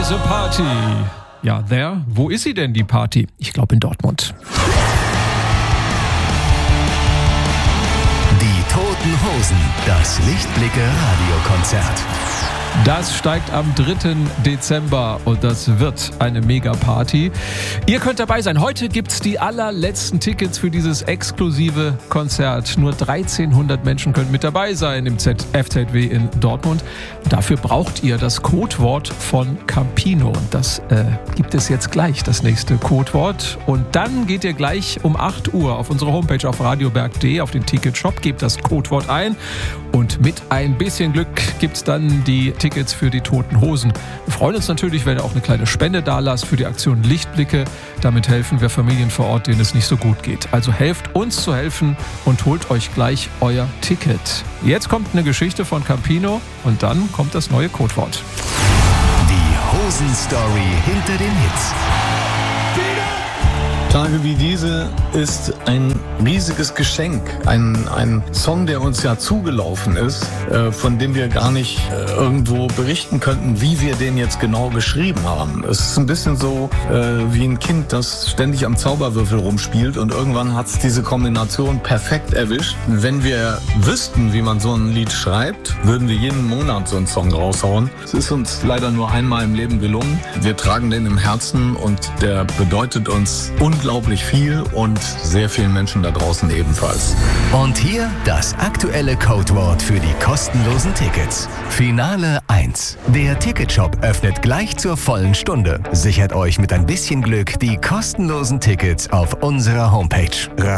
There's a Party. Ja, wo ist sie denn, die Party? Ich glaube in Dortmund. Die Toten Hosen, das Lichtblicke-Radiokonzert. Das steigt am 3. Dezember und das wird eine Mega-Party. Ihr könnt dabei sein. Heute gibt's die allerletzten Tickets für dieses exklusive Konzert. Nur 1300 Menschen können mit dabei sein im FZW in Dortmund. Dafür braucht ihr das Codewort von Campino. Und das gibt es jetzt gleich, das nächste Codewort. Und dann geht ihr gleich um 8 Uhr auf unsere Homepage auf radioberg.de, auf den Ticketshop, gebt das Codewort ein. Und mit ein bisschen Glück gibt's dann die Tickets für die Toten Hosen. Wir freuen uns natürlich, wenn ihr auch eine kleine Spende dalasst für die Aktion Lichtblicke. Damit helfen wir Familien vor Ort, denen es nicht so gut geht. Also helft uns zu helfen und holt euch gleich euer Ticket. Jetzt kommt eine Geschichte von Campino und dann kommt das neue Codewort. Die Hosen-Story hinter den Hits. Tage wie diese ist ein riesiges Geschenk. Ein Song, der uns ja zugelaufen ist, von dem wir gar nicht irgendwo berichten könnten, wie wir den jetzt genau geschrieben haben. Es ist ein bisschen so wie ein Kind, das ständig am Zauberwürfel rumspielt und irgendwann hat es diese Kombination perfekt erwischt. Wenn wir wüssten, wie man so ein Lied schreibt, würden wir jeden Monat so einen Song raushauen. Es ist uns leider nur einmal im Leben gelungen. Wir tragen den im Herzen und der bedeutet uns unglaublich viel und sehr vielen Menschen da draußen ebenfalls. Und hier das aktuelle Codewort für die kostenlosen Tickets. Finale 1. Der Ticketshop öffnet gleich zur vollen Stunde. Sichert euch mit ein bisschen Glück die kostenlosen Tickets auf unserer Homepage.